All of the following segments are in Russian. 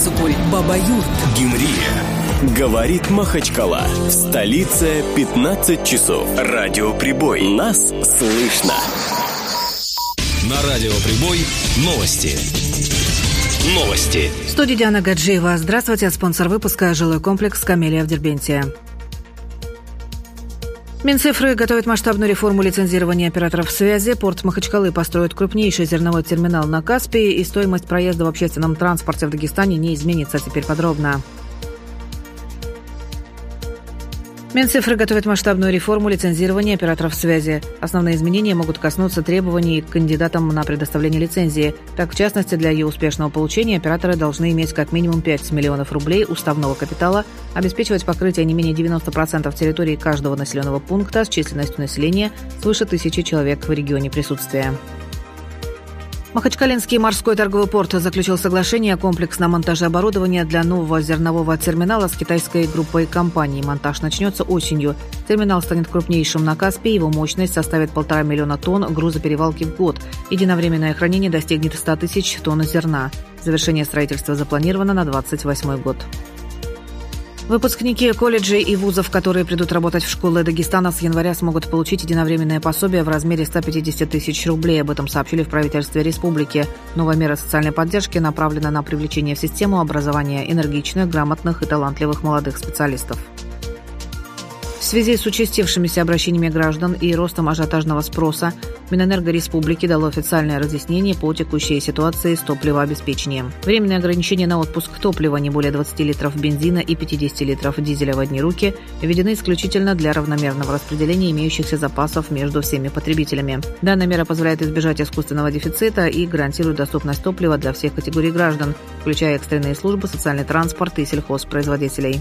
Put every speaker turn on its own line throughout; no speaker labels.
Сукуль, Баба-Юрт,
Гюмри. Говорит Махачкала. В столице 15 часов. Радио Прибой. Нас слышно.
На Радио Прибой новости. Новости.
В студии Диана Гаджиева. Здравствуйте. Спонсор выпуска — жилой комплекс «Камелия» в Дербенте. Минцифры готовит масштабную реформу лицензирования операторов связи. Порт Махачкалы построит крупнейший зерновой терминал на Каспии, и стоимость проезда в общественном транспорте в Дагестане не изменится. Теперь подробно. Минцифры готовит масштабную реформу лицензирования операторов связи. Основные изменения могут коснуться требований к кандидатам на предоставление лицензии. Так, в частности, для ее успешного получения операторы должны иметь как минимум 5 миллионов рублей уставного капитала, обеспечивать покрытие не менее 90% территории каждого населенного пункта с численностью населения свыше 1000 человек в регионе присутствия. Махачкалинский морской торговый порт заключил соглашение о комплексном монтаже оборудования для нового зернового терминала с китайской группой компаний. Монтаж начнется осенью. Терминал станет крупнейшим на Каспии. Его мощность составит 1,5 миллиона тонн грузоперевалки в год. Единовременное хранение достигнет 100 тысяч тонн зерна. Завершение строительства запланировано на 2028 год. Выпускники колледжей и вузов, которые придут работать в школы Дагестана, с января смогут получить единовременное пособие в размере 150 тысяч рублей. Об этом сообщили в правительстве республики. Новая мера социальной поддержки направлена на привлечение в систему образования энергичных, грамотных и талантливых молодых специалистов. В связи с участившимися обращениями граждан и ростом ажиотажного спроса, Минэнерго Республики дало официальное разъяснение по текущей ситуации с топливообеспечением. Временные ограничения на отпуск топлива не более 20 литров бензина и 50 литров дизеля в одни руки введены исключительно для равномерного распределения имеющихся запасов между всеми потребителями. Данная мера позволяет избежать искусственного дефицита и гарантирует доступность топлива для всех категорий граждан, включая экстренные службы, социальный транспорт и сельхозпроизводителей.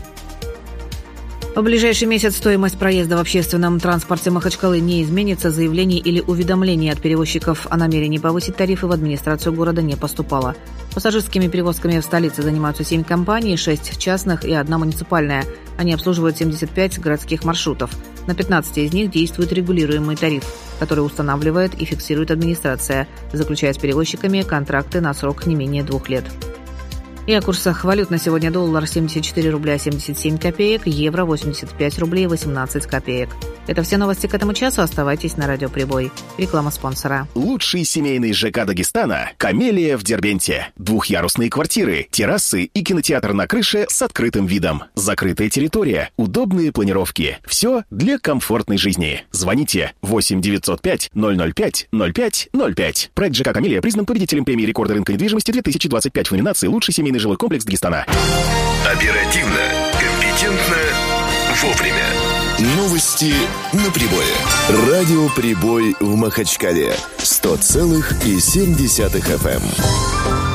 В ближайший месяц стоимость проезда в общественном транспорте Махачкалы не изменится. Заявлений или уведомлений от перевозчиков о намерении повысить тарифы в администрацию города не поступало. Пассажирскими перевозками в столице занимаются 7 компаний, 6 частных и 1 муниципальная. Они обслуживают 75 городских маршрутов. На 15 из них действует регулируемый тариф, который устанавливает и фиксирует администрация, заключая с перевозчиками контракты на срок не менее 2 лет. И о курсах валют на сегодня: доллар 74 рубля 77 копеек, евро 85 рублей 18 копеек. Это все новости к этому часу. Оставайтесь на Радио Прибой. Реклама спонсора.
Лучший семейный ЖК Дагестана – «Камелия» в Дербенте. Двухъярусные квартиры, террасы и кинотеатр на крыше с открытым видом. Закрытая территория, удобные планировки. Все для комфортной жизни. Звоните 8 905 005 05 05. Проект ЖК «Камелия» признан победителем премии рекорда рынка недвижимости 2025 в номинации «Лучший семейный жилой комплекс Дагестана».
Оперативно, компетентно, вовремя. Новости на Прибое. Радио Прибой в Махачкале. 100,7 FM.